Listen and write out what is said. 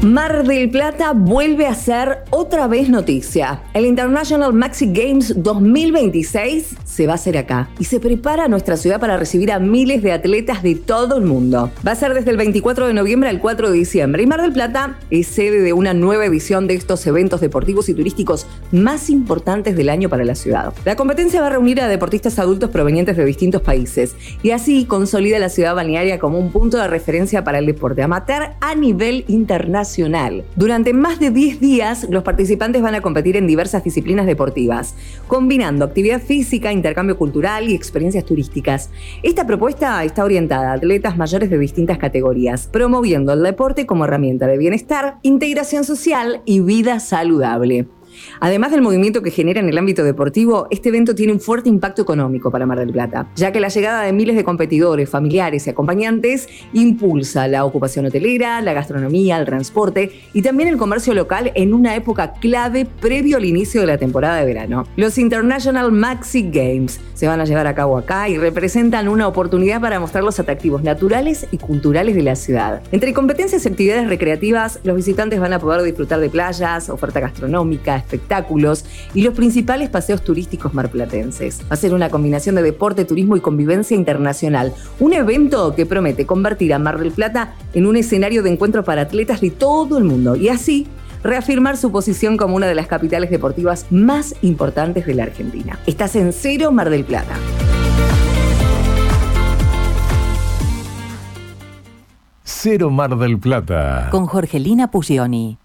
Mar del Plata vuelve a ser otra vez noticia. El International Maxi Games 2026 se va a hacer acá y se prepara nuestra ciudad para recibir a miles de atletas de todo el mundo. Va a ser desde el 24 de noviembre al 4 de diciembre y Mar del Plata es sede de una nueva edición de estos eventos deportivos y turísticos más importantes del año para la ciudad. La competencia va a reunir a deportistas adultos provenientes de distintos países y así consolida la ciudad balnearia como un punto de referencia para el deporte amateur a nivel internacional. Durante más de 10 días, los participantes van a competir en diversas disciplinas deportivas, combinando actividad física, intercambio cultural y experiencias turísticas. Esta propuesta está orientada a atletas mayores de distintas categorías, promoviendo el deporte como herramienta de bienestar, integración social y vida saludable. Además del movimiento que genera en el ámbito deportivo, este evento tiene un fuerte impacto económico para Mar del Plata, ya que la llegada de miles de competidores, familiares y acompañantes impulsa la ocupación hotelera, la gastronomía, el transporte y también el comercio local en una época clave previo al inicio de la temporada de verano. Los International Maxi Games se van a llevar a cabo acá y representan una oportunidad para mostrar los atractivos naturales y culturales de la ciudad. Entre competencias y actividades recreativas, los visitantes van a poder disfrutar de playas, oferta gastronómica, espectáculos y los principales paseos turísticos marplatenses. Va a ser una combinación de deporte, turismo y convivencia internacional. Un evento que promete convertir a Mar del Plata en un escenario de encuentro para atletas de todo el mundo y así reafirmar su posición como una de las capitales deportivas más importantes de la Argentina. Estás en Cero Mar del Plata. Cero Mar del Plata. Con Jorgelina Puglioni.